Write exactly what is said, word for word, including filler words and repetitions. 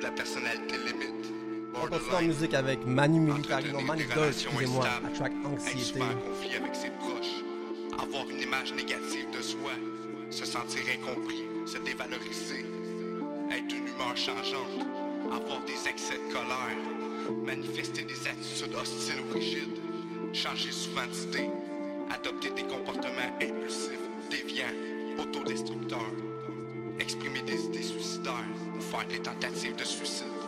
de la personnalité limite. On continue en musique avec Manu Militari, non Manu Gold, excusez-moi, à track Être Anxiété. souvent en conflit avec ses proches, avoir une image négative de soi, se sentir incompris, se dévaloriser, être une humeur changeante, avoir des excès de colère, manifester des attitudes hostiles ou rigides, changer souvent d'idée, adopter des comportements impulsifs, déviants, autodestructeurs, exprimer des idées suicidaires ou faire des tentatives de suicide.